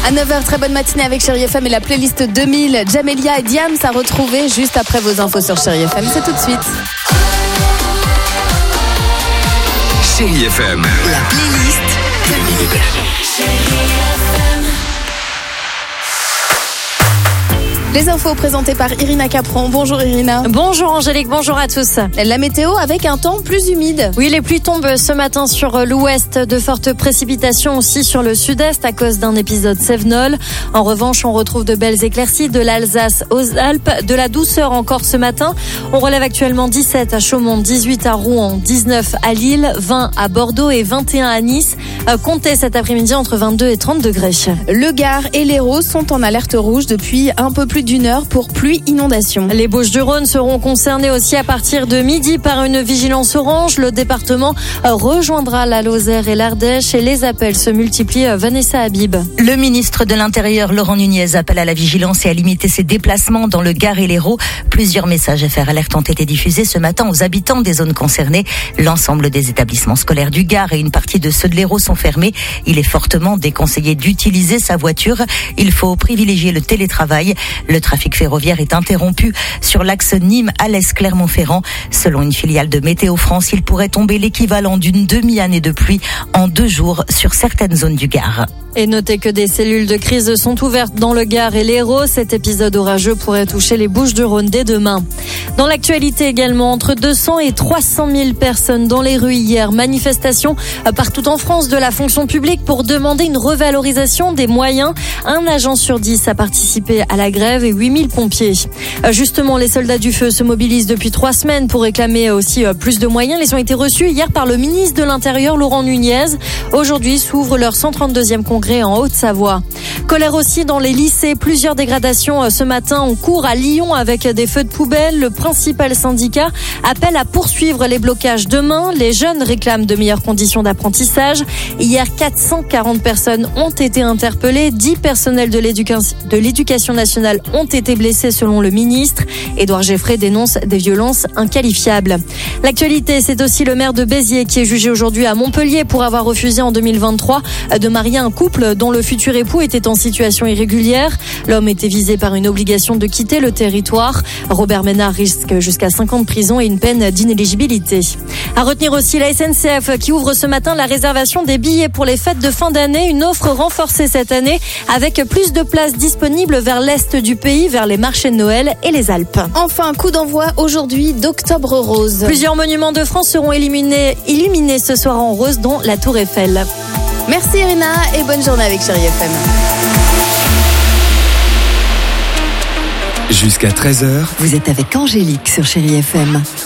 À 9h, très bonne matinée avec Chérie FM et la playlist 2000. Jamelia et Diams à retrouver juste après vos infos sur Chérie FM. C'est tout de suite. Chérie FM. La playlist 2000. Les infos présentées par Irina Capron. Bonjour Irina. Bonjour Angélique, bonjour à tous. La météo avec un temps plus humide. Oui, les pluies tombent ce matin sur l'ouest, de fortes précipitations aussi sur le sud-est à cause d'un épisode cévenol. En revanche, on retrouve de belles éclaircies de l'Alsace aux Alpes, de la douceur encore ce matin. On relève actuellement 17 à Chaumont, 18 à Rouen, 19 à Lille, 20 à Bordeaux et 21 à Nice. Comptez cet après-midi entre 22 et 30 degrés. Le Gard et l'Hérault sont en alerte rouge depuis un peu plus d'une heure pour pluie inondation. Les Bouches-du-Rhône seront concernées aussi à partir de midi par une vigilance orange. Le département rejoindra la Lozère et l'Ardèche et les appels se multiplient. Vanessa Habib. Le ministre de l'Intérieur, Laurent Nunez, appelle à la vigilance et à limiter ses déplacements dans le Gard et l'Hérault. Plusieurs messages FR Alert ont été diffusés ce matin aux habitants des zones concernées. L'ensemble des établissements scolaires du Gard et une partie de ceux de l'Hérault sont fermés. Il est fortement déconseillé d'utiliser sa voiture. Il faut privilégier le télétravail. Le trafic ferroviaire est interrompu sur l'axe Nîmes-Alès-Clermont-Ferrand. Selon une filiale de Météo France, il pourrait tomber l'équivalent d'une demi-année de pluie en 2 jours sur certaines zones du Gard. Et notez que des cellules de crise sont ouvertes dans le Gard et l'Hérault. Cet épisode orageux pourrait toucher les Bouches-du-Rhône dès demain. Dans l'actualité également, entre 200 et 300 000 personnes dans les rues hier. Manifestation partout en France de la fonction publique pour demander une revalorisation des moyens. Un agent sur 10 a participé à la grève et 8 000 pompiers. Justement, les soldats du feu se mobilisent depuis 3 semaines pour réclamer aussi plus de moyens. Ils ont été reçus hier par le ministre de l'Intérieur, Laurent Nunez. Aujourd'hui s'ouvre leur 132e congrès en Haute-Savoie. Colère aussi dans les lycées. Plusieurs dégradations ce matin en cours à Lyon avec des feux de poubelle. Le principal syndicat appelle à poursuivre les blocages demain. Les jeunes réclament de meilleures conditions d'apprentissage. Hier, 440 personnes ont été interpellées. 10 personnels de l'éducation nationale ont été blessés selon le ministre. Édouard Geffray dénonce des violences inqualifiables. L'actualité, c'est aussi le maire de Béziers qui est jugé aujourd'hui à Montpellier pour avoir refusé en 2023 de marier un couple dont le futur époux était en situation irrégulière. L'homme était visé par une obligation de quitter le territoire. Robert Ménard risque jusqu'à 5 ans de prison et une peine d'inéligibilité. À retenir aussi la SNCF qui ouvre ce matin la réservation des billets pour les fêtes de fin d'année. Une offre renforcée cette année avec plus de places disponibles vers l'est du pays, vers les marchés de Noël et les Alpes. Enfin, coup d'envoi aujourd'hui d'Octobre Rose. Plusieurs monuments de France seront illuminés ce soir en rose, dont la Tour Eiffel. Merci Irina et bonne journée avec Chérie FM. Jusqu'à 13h. Vous êtes avec Angélique sur Chérie FM.